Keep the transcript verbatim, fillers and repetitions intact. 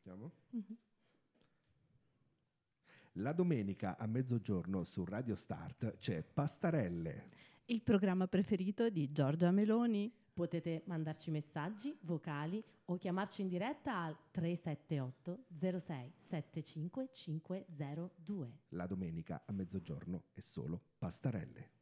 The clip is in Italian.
Partiamo? Mhm. La domenica a mezzogiorno su Radio Start c'è Pastarelle. Il programma preferito di Giorgia Meloni. Potete mandarci messaggi, vocali o chiamarci in diretta al tre sette otto zero sei sette cinque cinque zero due. La domenica a mezzogiorno è solo Pastarelle.